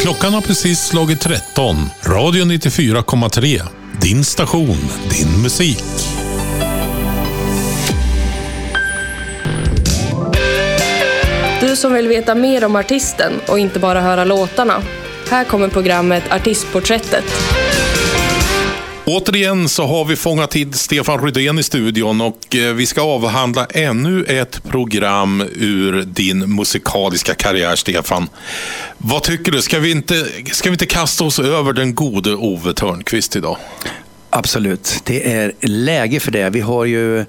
Klockan har precis slagit 13. Radio 94,3. Din station, din musik. Du som vill veta mer om artisten och inte bara höra låtarna. Här kommer programmet Artistporträttet. Återigen så har vi fångat tid Stefan Rydén i studion och vi ska avhandla ännu ett program ur din musikaliska karriär, Stefan. Vad tycker du? Ska vi inte kasta oss över den gode Ove Thörnqvist idag? Absolut, det är läge för det. Vi har ju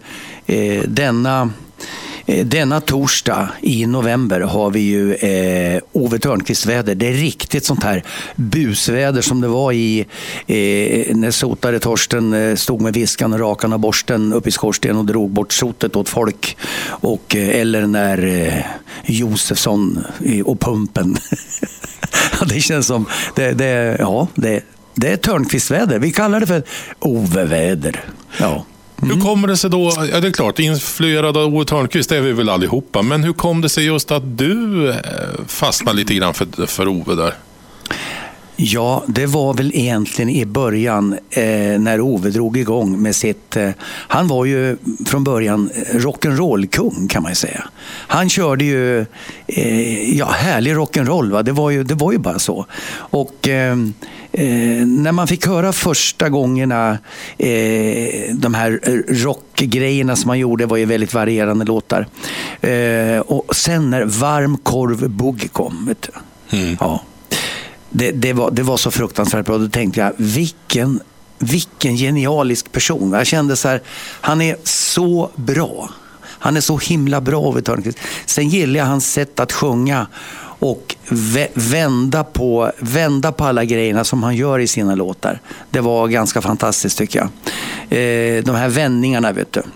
denna torsdag i november har vi ju Ove Thörnqvist-väder. Det är riktigt sånt här busväder som det var när sotare Torsten stod med viskan och rakan av borsten upp i skorsten och drog bort sotet åt folk. Eller när Josefsson och pumpen. Det känns som det är Thörnqvist-väder. Vi kallar det för Ove-väder. Ja. Hur kommer det sig då, ja det är klart, influerad av Ove Thörnqvist är vi väl allihopa, men hur kom det sig just att du fastnade lite grann för Ove där? Ja, det var väl egentligen i början när Ove drog igång med sitt... han var ju från början rock'n'roll-kung kan man ju säga. Han körde ju härlig rock'n'roll, va? Det var ju bara så. Och när man fick höra första gångerna de här rockgrejerna som man gjorde var ju väldigt varierande låtar. Och sen när Varm korv boogie kom, vet du. Mm. Ja. Det var så fruktansvärt bra. Då tänkte jag, vilken genialisk person. Jag kände så här, han är så bra. Han är så himla bra, Ove Thörnqvist. Sen gillar jag hans sätt att sjunga och vända på alla grejerna som han gör i sina låtar. Det var ganska fantastiskt tycker jag. De här vändningarna, vet du.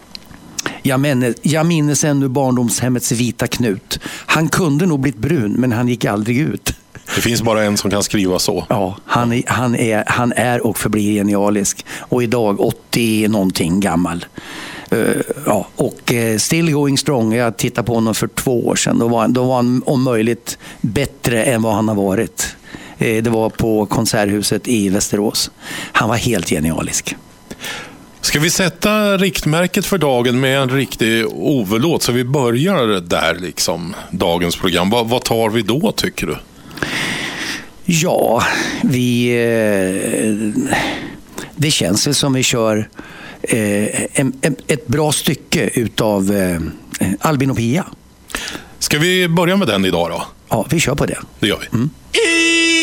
Jag minns ännu barndomshemmets vita Knut. Han kunde nog blivit brun, men han gick aldrig ut. Det finns bara en som kan skriva så. Ja, han är och förblir genialisk. Och idag 80 någonting gammal. Och still going strong. Jag tittade på honom för 2 år sedan. Då var han om möjligt bättre än vad han har varit. Det var på Konserthuset i Västerås. Han var helt genialisk. Ska vi sätta riktmärket för dagen med en riktig Ove-låt, så vi börjar där liksom, dagens program. Vad tar vi då, tycker du? Ja, det känns väl som vi kör ett bra stycke utav Albin och Pia. Ska vi börja med den idag då? Ja, vi kör på det. Det gör vi.